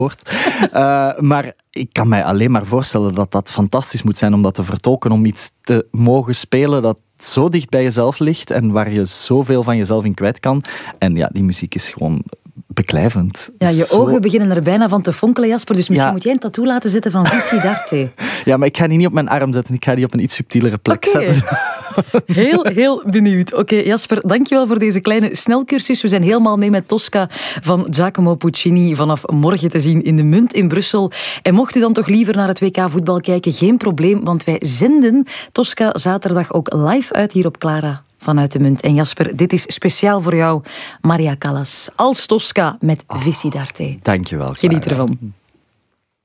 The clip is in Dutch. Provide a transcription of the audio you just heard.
Maar ik kan mij alleen maar voorstellen dat dat fantastisch moet zijn om dat te vertolken, om iets te mogen spelen dat zo dicht bij jezelf ligt en waar je zoveel van jezelf in kwijt kan. En ja, die muziek is gewoon beklijvend. Ja, je ogen beginnen er bijna van te fonkelen, Jasper. Dus misschien moet jij een tattoo laten zitten van Siddhartha. Ja, maar ik ga die niet op mijn arm zetten. Ik ga die op een iets subtielere plek zetten. Heel benieuwd. Oké, Jasper, dankjewel voor deze kleine snelcursus. We zijn helemaal mee met Tosca van Giacomo Puccini vanaf morgen te zien in de Munt in Brussel. En mocht u dan toch liever naar het WK voetbal kijken, geen probleem, want wij zenden Tosca zaterdag ook live uit hier op Clara vanuit de Munt. En Jasper, dit is speciaal voor jou, Maria Callas, als Tosca met Siddhartha. Dankjewel. Geniet ervan.